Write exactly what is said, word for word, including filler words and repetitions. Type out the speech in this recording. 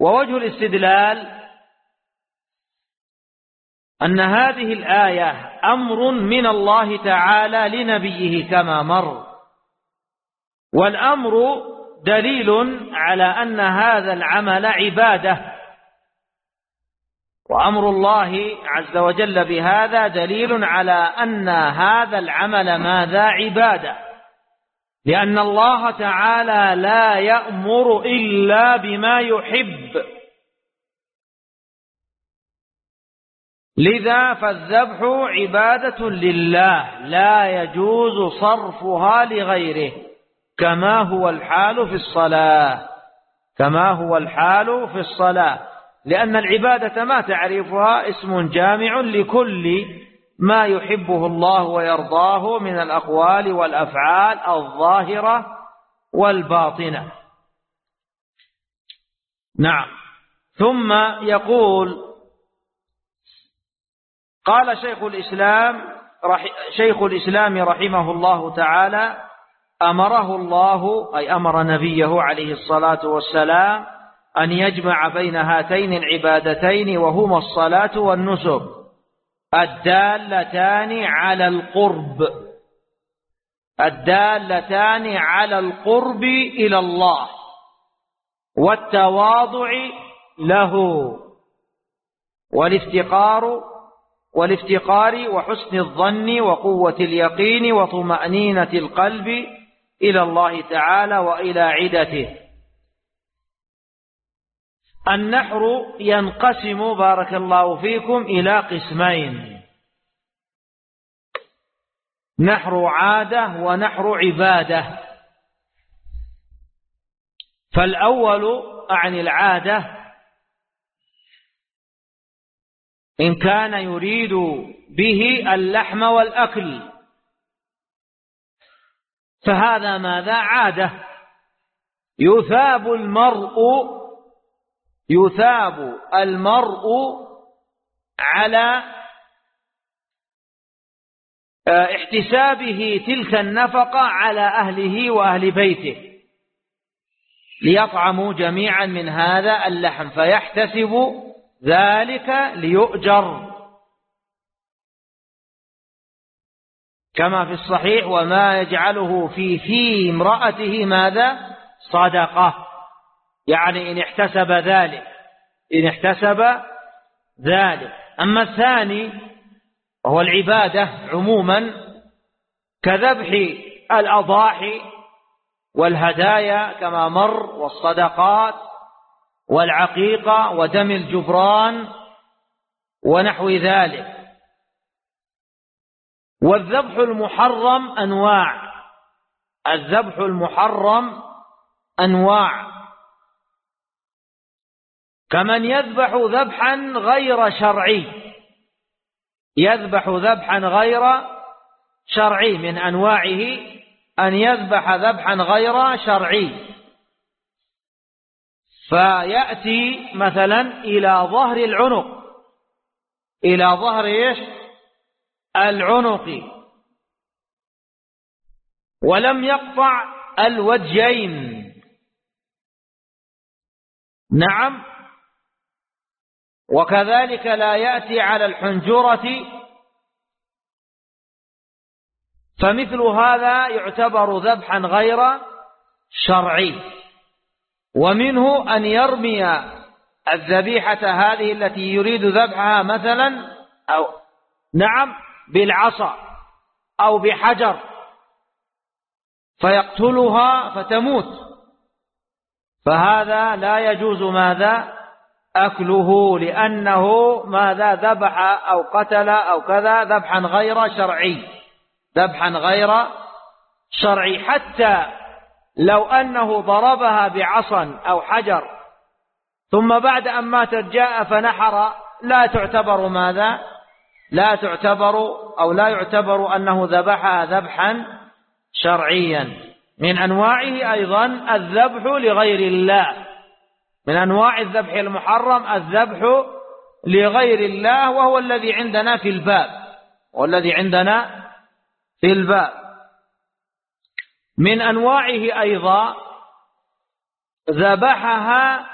ووجه الاستدلال أن هذه الآية أمر من الله تعالى لنبيه كما مر، والأمر دليل على أن هذا العمل عبادة، وأمر الله عز وجل بهذا دليل على أن هذا العمل ماذا؟ عبادة، لأن الله تعالى لا يأمر إلا بما يحب، لذا فالذبح عبادة لله لا يجوز صرفها لغيره، كما هو الحال في الصلاة، كما هو الحال في الصلاة، لأن العبادة ما تعرفها اسم جامع لكل ما يحبه الله ويرضاه من الأقوال والأفعال الظاهرة والباطنة. نعم. ثم يقول قال شيخ الإسلام شيخ الإسلام رحمه الله تعالى: أمره الله، أي أمر نبيه عليه الصلاة والسلام، أن يجمع بين هاتين العبادتين وهما الصلاة والنسك الدالتان على القرب الدالتان على القرب إلى الله والتواضع له والافتقار والافتقار وحسن الظن وقوة اليقين وطمأنينة القلب إلى الله تعالى وإلى عدته. النحر ينقسم بارك الله فيكم إلى قسمين: نحر عادة ونحر عبادة. فالأول عن العادة إن كان يريد به اللحم والأكل فهذا ماذا؟ عادة، يثاب المرء يثاب المرء على احتسابه تلك النفقة على أهله وأهل بيته ليطعموا جميعا من هذا اللحم، فيحتسب ذلك ليؤجر، كما في الصحيح: وما يجعله في في امرأته ماذا؟ صدقة، يعني إن احتسب ذلك إن احتسب ذلك. أما الثاني وهو العبادة عموما كذبح الأضاحي والهدايا كما مر، والصدقات والعقيقة ودم الجبران ونحو ذلك. والذبح المحرم أنواع الذبح المحرم أنواع كمن يذبح ذبحا غير شرعي يذبح ذبحا غير شرعي من أنواعه أن يذبح ذبحا غير شرعي، فيأتي مثلا إلى ظهر العنق إلى ظهر إيش؟ العنق، ولم يقطع الوجهين. نعم. وكذلك لا يأتي على الحنجرة، فمثل هذا يعتبر ذبحا غير شرعي. ومنه أن يرمي الذبيحة هذه التي يريد ذبحها مثلا أو نعم بالعصا أو بحجر فيقتلها فتموت، فهذا لا يجوز ماذا؟ أكله، لأنه ماذا؟ ذبح أو قتل أو كذا ذبحا غير شرعي ذبحا غير شرعي حتى لو أنه ضربها بعصا أو حجر ثم بعد أن ماتت جاء فنحر، لا تعتبر ماذا؟ لا تعتبر أو لا يعتبر أنه ذبحها ذبحا شرعيا. من أنواعه أيضا الذبح لغير الله، من أنواع الذبح المحرم الذبح لغير الله، وهو الذي عندنا في الباب والذي عندنا في الباب. من أنواعه أيضا ذبحها